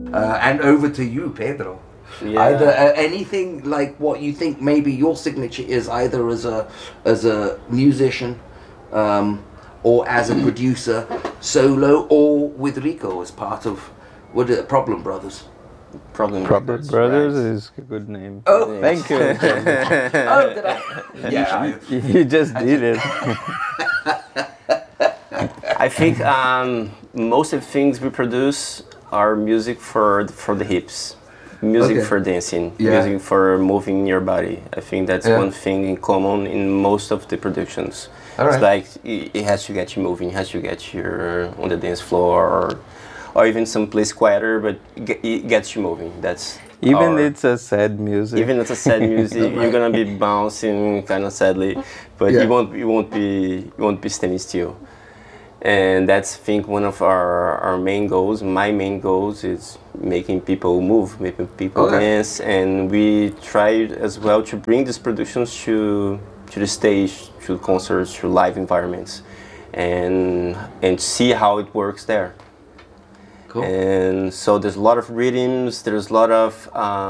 And over to you, Pedro. Yeah. Either anything like what you think maybe your signature is, either as a musician, or as a producer, solo, or with Rico as part of what are Problem Brothers. Problem Proper Records, Brothers right. is a good name. Oh, Thank you. oh, did I? Yeah. You just did it. I think most of the things we produce are music for the hips, music Okay. for dancing, Yeah. music for moving your body. I think that's Yeah. one thing in common in most of the productions. All It's right. like it has to get you moving, it has to get you on the dance floor, or even someplace quieter, but it gets you moving. That's Even our- it's a sad music. even it's a sad music, you're gonna be bouncing kind of sadly, but Yeah. you won't be standing still. And that's I think one of our main goals. My main goals is making people move, making people Okay. dance, and we try as well to bring these productions to the stage, to concerts, to live environments, and see how it works there. Cool. And so there's a lot of rhythms, there's a lot of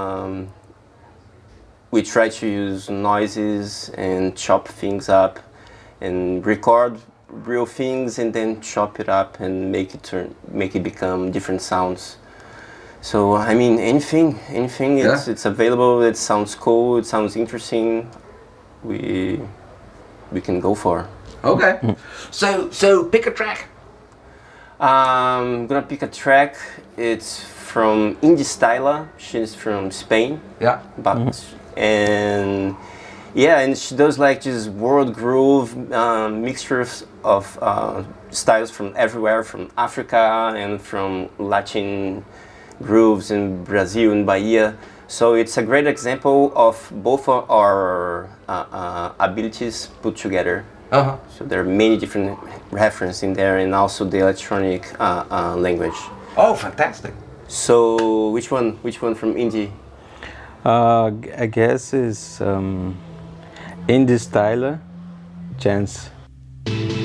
we try to use noises and chop things up and record real things and then chop it up and make it become different sounds. So I mean anything Yeah. it's available, it sounds cool, it sounds interesting, we can go for. Okay. So pick a track. I'm gonna pick a track. It's from Indie Styla. She's from Spain, Yeah. but and yeah, and she does like this world groove mixtures of styles from everywhere, from Africa and from Latin grooves in Brazil and Bahia. So it's a great example of both of our abilities put together. Uh-huh. So there are many different references in there, and also the electronic language. Oh, fantastic. So which one from indie? I guess is Indie Styler, Chance.